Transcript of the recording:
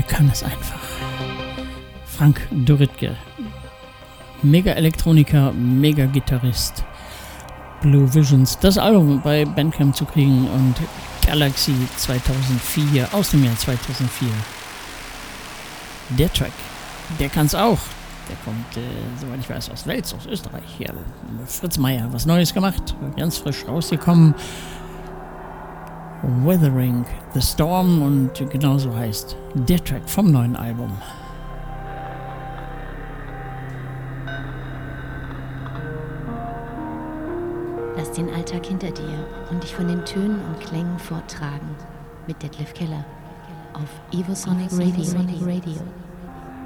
Der kann es einfach. Frank Dürritke. Mega-Elektroniker, Mega-Gitarrist. Blue Visions. Das Album bei Bandcamp zu kriegen und Galaxy 2004, aus dem Jahr 2004. Der Track, der kann's auch. Der kommt, soweit ich weiß, aus Wels, aus Österreich. Hier, Fritz Meier, was Neues gemacht, ganz frisch rausgekommen. Weathering the Storm und genauso heißt der Track vom neuen Album. Lass den Alltag hinter dir und dich von den Tönen und Klängen forttragen mit Detlef Keller auf Evosonic Radio.